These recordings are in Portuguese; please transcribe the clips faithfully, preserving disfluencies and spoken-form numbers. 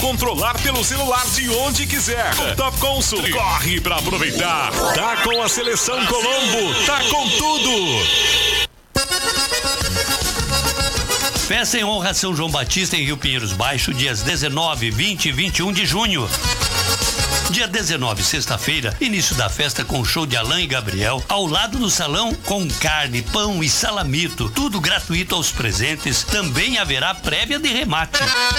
Controlar pelo celular de onde quiser. Com Top Consul, corre pra aproveitar. Tá com a Seleção Colombo, tá com tudo. Festa em honra a São João Batista em Rio Pinheiros Baixo, dias dezenove, vinte e vinte e um de junho. Dia dezenove, sexta-feira, início da festa com show de Alain e Gabriel, ao lado do salão com carne, pão e salamito, tudo gratuito aos presentes, também haverá prévia de remate.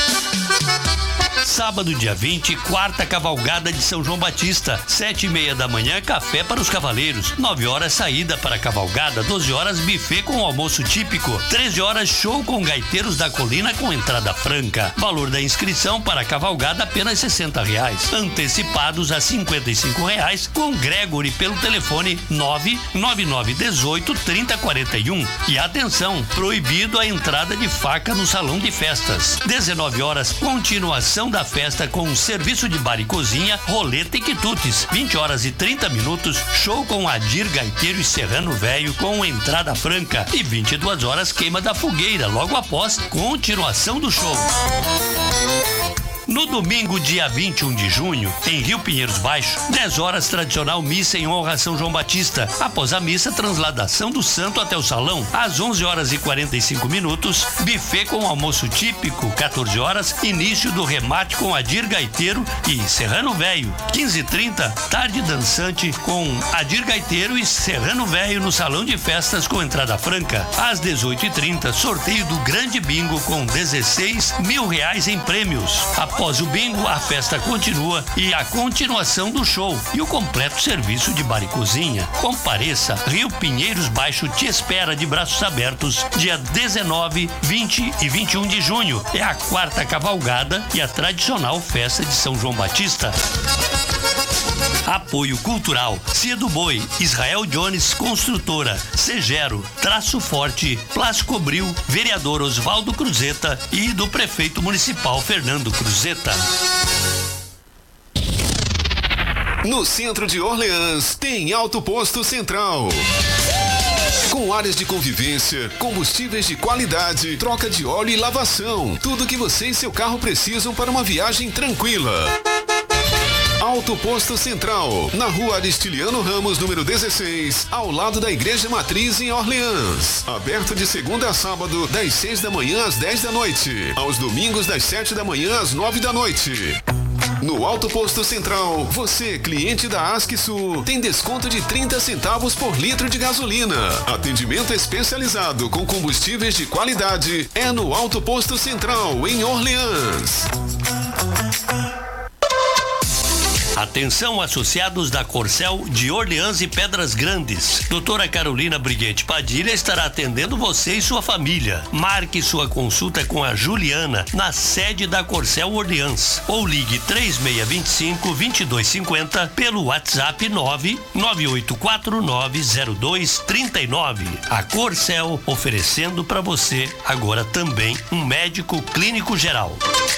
Sábado, dia vinte, quarta cavalgada de São João Batista, sete e meia da manhã, café para os cavaleiros, nove horas saída para a cavalgada, doze horas buffet com almoço típico, treze horas show com gaiteiros da colina com entrada franca. Valor da inscrição para a cavalgada apenas sessenta reais, antecipados a cinquenta e cinco reais com Gregory pelo telefone nove nove nove um oito, trinta, quarenta e um. E atenção, proibido a entrada de faca no salão de festas. dezenove horas, continuação da festa com serviço de bar e cozinha, roleta e quitutes. vinte horas e trinta minutos, show com Adir Gaiteiro e Serrano Velho com entrada franca. E vinte e duas horas, queima da fogueira, logo após, continuação do show. No domingo, dia vinte e um de junho, em Rio Pinheiros Baixo, dez horas, tradicional missa em honra a São João Batista. Após a missa, transladação do santo até o salão. Às onze horas e quarenta e cinco minutos, buffet com almoço típico. quatorze horas, início do remate com Adir Gaiteiro e Serrano Velho. quinze e trinta, tarde dançante com Adir Gaiteiro e Serrano Velho no salão de festas com entrada franca. Às dezoito e trinta, sorteio do grande bingo com dezesseis mil reais em prêmios. Após o bingo, a festa continua e a continuação do show e o completo serviço de bar e cozinha. Compareça, Rio Pinheiros Baixo te espera de braços abertos, dia dezenove, vinte e vinte e um de junho. É a quarta cavalgada e a tradicional festa de São João Batista. Apoio Cultural, Cia do Boi, Israel Jones Construtora, Segero, Traço Forte, Plásticobril, Vereador Oswaldo Cruzeta e do Prefeito Municipal Fernando Cruzeta. No centro de Orleans tem Auto Posto Central. Com áreas de convivência, combustíveis de qualidade, troca de óleo e lavação. Tudo que você e seu carro precisam para uma viagem tranquila. Auto Posto Central, na rua Aristiliano Ramos, número dezesseis, ao lado da Igreja Matriz em Orleans. Aberto de segunda a sábado, das seis da manhã às dez da noite. Aos domingos, das sete da manhã às nove da noite. No Auto Posto Central, você, cliente da ASCSU, tem desconto de trinta centavos por litro de gasolina. Atendimento especializado com combustíveis de qualidade é no Auto Posto Central, em Orleans. Atenção, associados da Corcel de Orleans e Pedras Grandes. Doutora Carolina Briguete Padilha estará atendendo você e sua família. Marque sua consulta com a Juliana na sede da Corcel Orleans ou ligue três seis dois cinco, dois dois cinco zero pelo WhatsApp nove nove oito quatro nove zero dois três nove. A Corcel oferecendo para você agora também um médico clínico geral.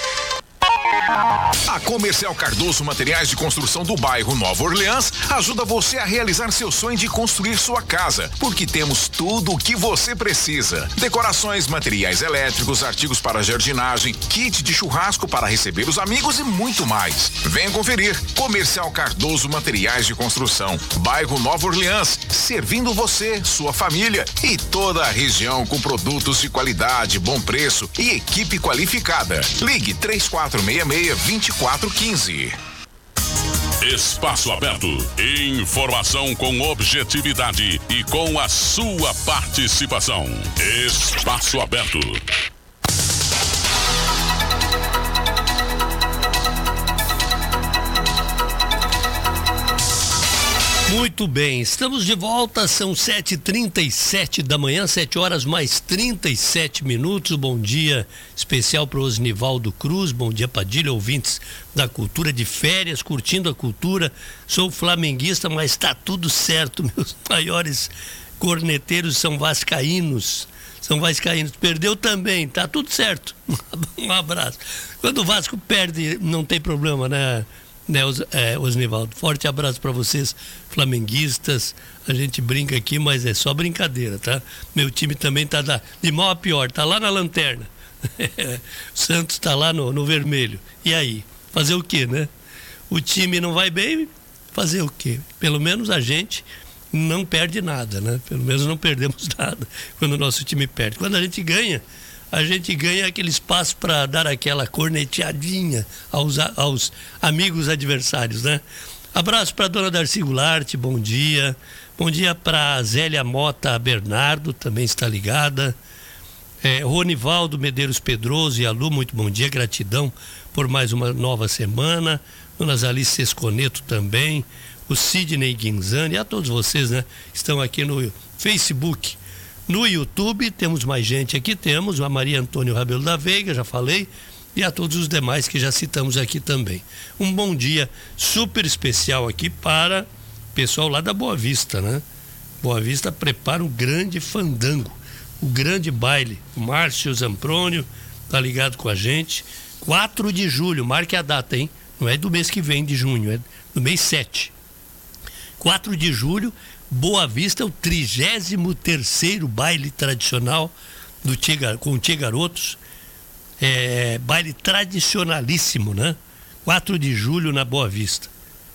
A Comercial Cardoso Materiais de Construção do bairro Nova Orleans ajuda você a realizar seu sonho de construir sua casa, porque temos tudo o que você precisa. Decorações, materiais elétricos, artigos para jardinagem, kit de churrasco para receber os amigos e muito mais. Venha conferir. Comercial Cardoso Materiais de Construção, bairro Nova Orleans, servindo você, sua família e toda a região com produtos de qualidade, bom preço e equipe qualificada. Ligue três quatro seis seis, dois quatro um cinco. Espaço Aberto. Informação com objetividade e com a sua participação. Espaço Aberto. Muito bem, estamos de volta, são sete e trinta e sete da manhã, sete horas mais trinta e sete minutos. Bom dia especial para o Osnivaldo Cruz, bom dia Padilha, ouvintes da Cultura, de férias, curtindo a cultura. Sou flamenguista, mas está tudo certo, meus maiores corneteiros são vascaínos. São vascaínos, perdeu também, tá tudo certo. Um abraço. Quando o Vasco perde, não tem problema, né? Né, Os, é, Osnivaldo, forte abraço para vocês, flamenguistas. A gente brinca aqui, mas é só brincadeira, tá? Meu time também tá da, de mal a pior, tá lá na lanterna. O Santos está lá no, no vermelho. E aí? Fazer o quê, né? O time não vai bem, fazer o quê? Pelo menos a gente não perde nada, né? Pelo menos não perdemos nada quando o nosso time perde. Quando a gente ganha, a gente ganha aquele espaço para dar aquela corneteadinha aos, aos amigos adversários, né? Abraço para a dona Darcy Goulart, bom dia. Bom dia para Zélia Mota Bernardo, também está ligada. É, Ronivaldo Medeiros Pedroso e a Lu, muito bom dia, gratidão por mais uma nova semana. Dona Alice Sesconeto também. O Sidney Guinzani, a todos vocês, né? Estão aqui no Facebook. No YouTube temos mais gente aqui, temos a Maria Antônio Rabelo da Veiga, já falei, e a todos os demais que já citamos aqui também. Um bom dia super especial aqui para o pessoal lá da Boa Vista, né? Boa Vista prepara um grande fandango, o grande baile. O Márcio Zamprônio tá ligado com a gente. quatro de julho, marque a data, hein? Não é do mês que vem, de junho, é do mês sete. quatro de julho, Boa Vista, o trigésimo terceiro baile tradicional do Tchê, com o Tchê Garotos. É, baile tradicionalíssimo, né? quatro de julho na Boa Vista.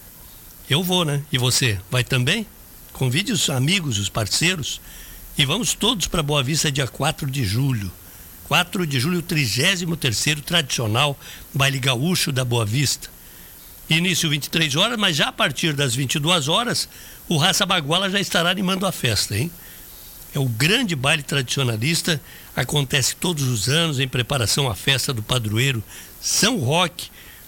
Eu vou, né? E você? Vai também? Convide os amigos, os parceiros, e vamos todos para Boa Vista dia quatro de julho. quatro de julho, trigésimo terceiro tradicional baile gaúcho da Boa Vista. Início vinte e três horas, mas já a partir das vinte e duas horas, o Raça Baguala já estará animando a festa, hein? É o grande baile tradicionalista, acontece todos os anos em preparação à festa do padroeiro São Roque,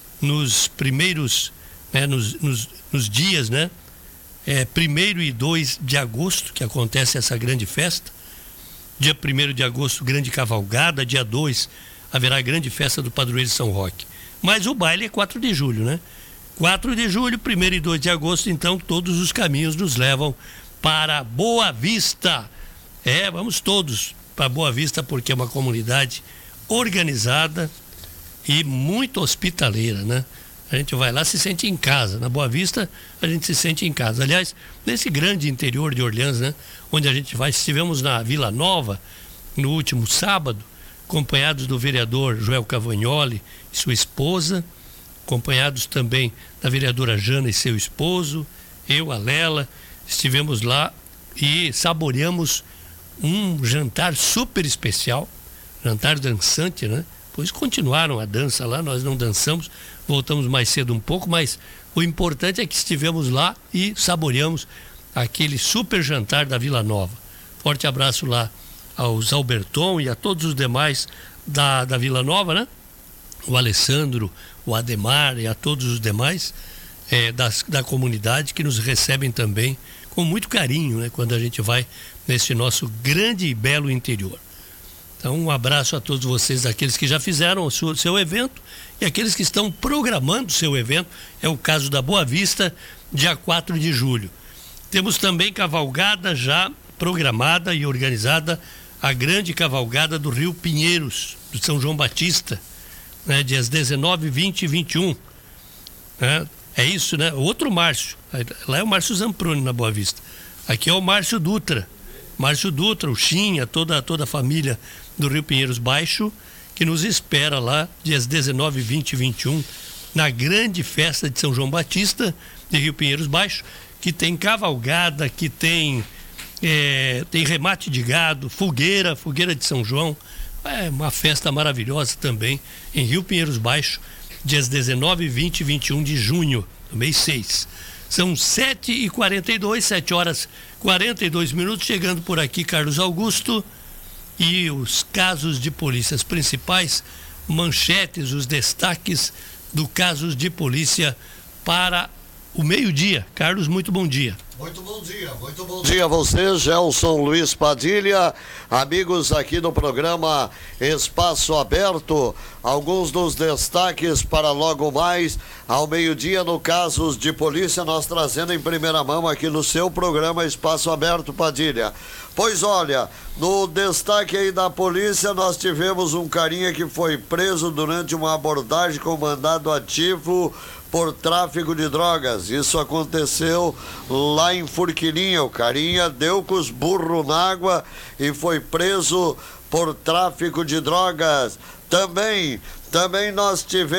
nos primeiros, né, nos, nos, nos dias, né? É, primeiro e dois de agosto, que acontece essa grande festa. Dia primeiro de agosto, grande cavalgada. Dia dois, haverá a grande festa do padroeiro São Roque. Mas o baile é quatro de julho, né? quatro de julho, primeiro e dois de agosto, então todos os caminhos nos levam para Boa Vista. É, vamos todos para Boa Vista, porque é uma comunidade organizada e muito hospitaleira, né? A gente vai lá, se sente em casa. Na Boa Vista, a gente se sente em casa. Aliás, nesse grande interior de Orleans, né? Onde a gente vai, estivemos na Vila Nova no último sábado, acompanhados do vereador Joel Cavagnoli e sua esposa, acompanhados também da vereadora Jana e seu esposo, eu, a Lela, estivemos lá e saboreamos um jantar super especial, jantar dançante, né? Pois continuaram a dança lá, nós não dançamos, voltamos mais cedo um pouco, mas o importante é que estivemos lá e saboreamos aquele super jantar da Vila Nova. Forte abraço lá aos Alberton e a todos os demais da, da Vila Nova, né? O Alessandro, o Ademar e a todos os demais é, das, da comunidade que nos recebem também com muito carinho, né? Quando a gente vai nesse nosso grande e belo interior. Então, um abraço a todos vocês, aqueles que já fizeram o seu, seu evento e aqueles que estão programando o seu evento. É o caso da Boa Vista, dia quatro de julho. Temos também cavalgada já programada e organizada, a grande cavalgada do Rio Pinheiros, do São João Batista, né? Dias dezenove, vinte e vinte e um. Né? É isso, né? Outro Márcio. Lá é o Márcio Zamproni, na Boa Vista. Aqui é o Márcio Dutra. Márcio Dutra, o Xinha, toda, toda a família do Rio Pinheiros Baixo, que nos espera lá, dias dezenove, vinte e vinte e um, na grande festa de São João Batista, de Rio Pinheiros Baixo, que tem cavalgada, que tem, é, tem remate de gado, fogueira, fogueira de São João. É uma festa maravilhosa também, em Rio Pinheiros Baixo, dias dezenove, vinte e vinte e um de junho, do mês seis. São sete e quarenta e dois, sete horas e quarenta e dois minutos, chegando por aqui Carlos Augusto e os casos de polícia, as principais manchetes, os destaques do casos de polícia para o meio-dia. Carlos, muito bom dia. Muito bom dia, muito bom dia a você, Gelson Luiz Padilha, amigos aqui do programa Espaço Aberto. Alguns dos destaques para logo mais ao meio-dia no Casos de Polícia, nós trazendo em primeira mão aqui no seu programa Espaço Aberto, Padilha. Pois olha, no destaque aí da polícia nós tivemos um carinha que foi preso durante uma abordagem com mandado ativo por tráfico de drogas. Isso aconteceu lá em Furquilinha. O carinha deu com os burros na água e foi preso por tráfico de drogas. Também, também nós tivemos